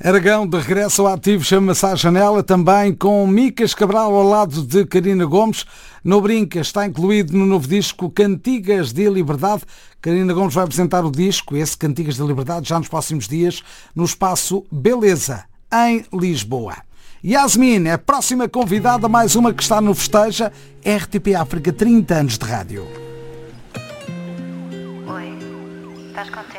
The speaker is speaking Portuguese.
Aragão de regresso ao ativo, chama-se à janela, também com Micas Cabral ao lado de Karina Gomes. No Brinca está incluído no novo disco Cantigas de Liberdade. Karina Gomes vai apresentar o disco, esse Cantigas de Liberdade, já nos próximos dias, no espaço Beleza, em Lisboa. Yasmin é a próxima convidada, mais uma que está no Festeja, RTP África, 30 anos de rádio. Oi, estás contente?